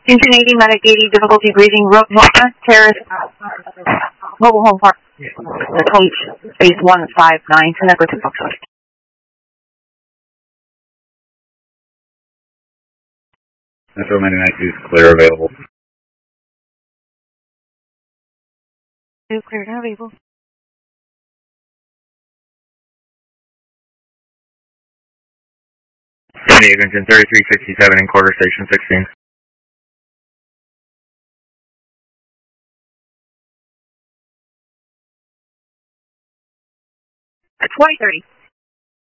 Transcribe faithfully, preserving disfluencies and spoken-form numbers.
Engine eighty, medic eighty, difficulty breathing, Rook, Terrace, mobile home park, the coach, space one five nine, Teneco to Foxtrot. Metro ninety-nine is clear available. Two clear and available. seventy-eight engine thirty-three sixty-seven in quarter station sixteen. Twenty thirty.